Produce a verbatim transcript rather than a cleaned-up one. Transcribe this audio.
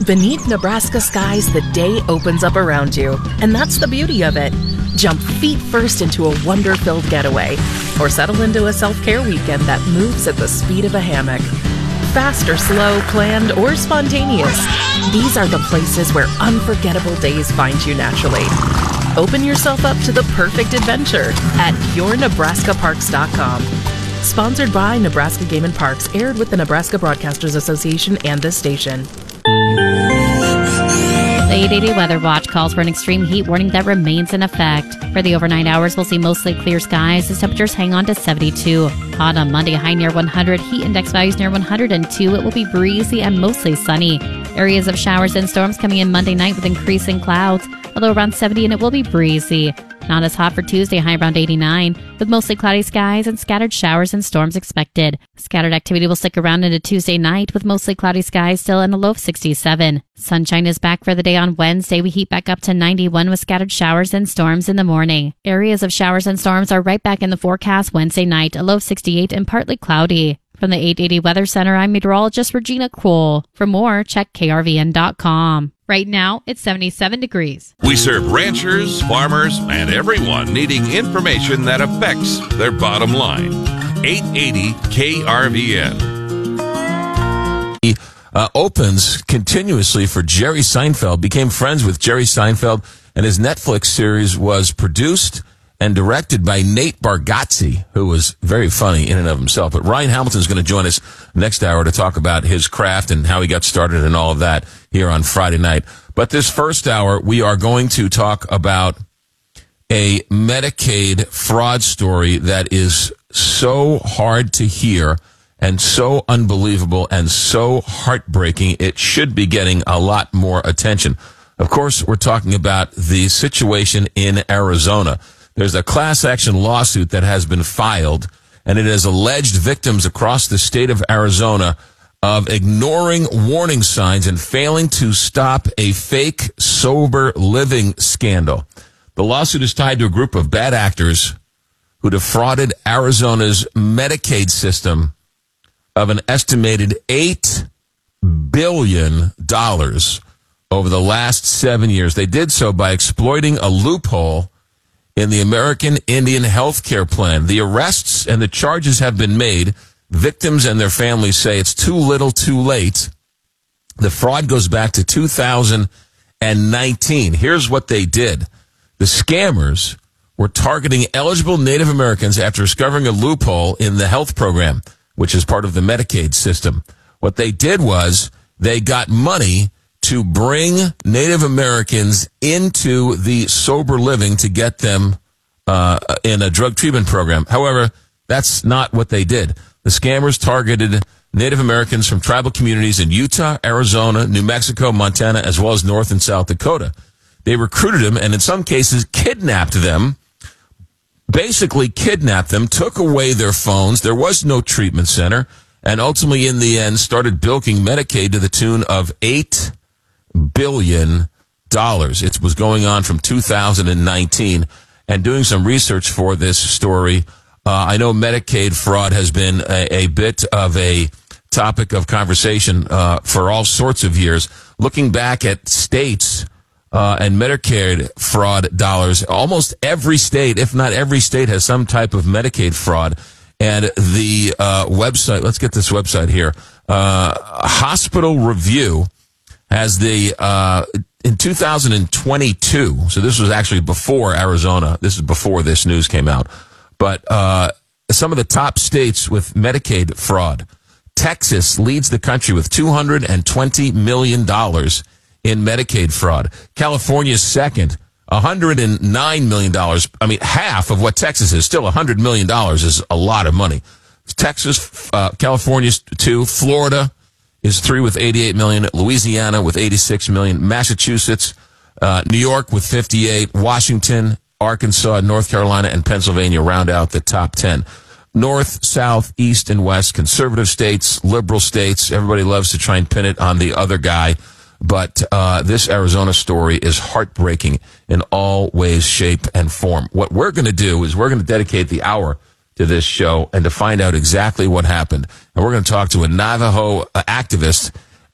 Beneath Nebraska skies, the day opens up around you, and that's the beauty of it. Jump feet first into a wonder-filled getaway, or settle into a self-care weekend that moves at the speed of a hammock. Fast or slow, planned or spontaneous, these are the places where unforgettable days find you naturally. Open yourself up to the perfect adventure at your nebraska parks dot com. Sponsored by Nebraska Game and Parks, aired with the Nebraska Broadcasters Association and this station. The eight eighty Weather Watch calls for an extreme heat warning that remains in effect. For the overnight hours, we'll see mostly clear skies as temperatures hang on to seventy-two. Hot on Monday, high near one hundred, heat index values near one hundred two. It will be breezy and mostly sunny. Areas of showers and storms coming in Monday night with increasing clouds, although around seventy, and it will be breezy. Not as hot for Tuesday, high around eighty-nine, with mostly cloudy skies and scattered showers and storms expected. Scattered activity will stick around into Tuesday night with mostly cloudy skies still and a low of sixty-seven. Sunshine is back for the day on Wednesday. We heat back up to ninety-one with scattered showers and storms in the morning. Areas of showers and storms are right back in the forecast Wednesday night, a low of sixty-eight and partly cloudy. From the eight eighty Weather Center, I'm meteorologist Regina Kroll. For more, check K R V N dot com. Right now, it's seventy-seven degrees. We serve ranchers, farmers, and everyone needing information that affects their bottom line. eight eighty K R V N. He uh, opens continuously for Jerry Seinfeld, became friends with Jerry Seinfeld, and his Netflix series was produced and directed by Nate Bargatze, who was very funny in and of himself. But Ryan Hamilton is going to join us next hour to talk about his craft and how he got started and all of that here on Friday night. But this first hour, we are going to talk about a Medicaid fraud story that is so hard to hear and so unbelievable and so heartbreaking, it should be getting a lot more attention. Of course, we're talking about the situation in Arizona. There's a class action lawsuit that has been filed, and it has alleged victims across the state of Arizona of ignoring warning signs and failing to stop a fake sober living scandal. The lawsuit is tied to a group of bad actors who defrauded Arizona's Medicaid system of an estimated eight billion dollars over the last seven years. They did so by exploiting a loophole in the American Indian Health Care Plan. The arrests and the charges have been made. Victims and their families say it's too little, too late. The fraud goes back to two thousand nineteen. Here's what they did. The scammers were targeting eligible Native Americans after discovering a loophole in the health program, which is part of the Medicaid system. What they did was they got money to bring Native Americans into the sober living to get them uh, in a drug treatment program. However, that's not what they did. The scammers targeted Native Americans from tribal communities in Utah, Arizona, New Mexico, Montana, as well as North and South Dakota. They recruited them and in some cases kidnapped them, basically kidnapped them, took away their phones. There was no treatment center, and ultimately in the end started bilking Medicaid to the tune of eight billion dollars. It was going on from two thousand nineteen, and doing some research for this story, uh, I know Medicaid fraud has been a, a bit of a topic of conversation uh, for all sorts of years. Looking back at states uh, and Medicaid fraud dollars, almost every state, if not every state, has some type of Medicaid fraud. And the uh, website, let's get this website here, uh, Hospital Review has the, uh, in two thousand twenty-two, so this was actually before Arizona, this is before this news came out, but uh, some of the top states with Medicaid fraud. Texas leads the country with two hundred twenty million dollars in Medicaid fraud. California's second, one hundred nine million dollars. I mean, half of what Texas is, still one hundred million dollars is a lot of money. Texas, uh, California's two, Florida is three with eighty-eight million, Louisiana with eighty-six million, Massachusetts, uh, New York with fifty-eight, Washington, Arkansas, North Carolina, and Pennsylvania round out the top ten. North, South, East, and West, conservative states, liberal states, everybody loves to try and pin it on the other guy. But uh, this Arizona story is heartbreaking in all ways, shape, and form. What we're going to do is we're going to dedicate the hour to this show and to find out exactly what happened. And we're going to talk to a Navajo activist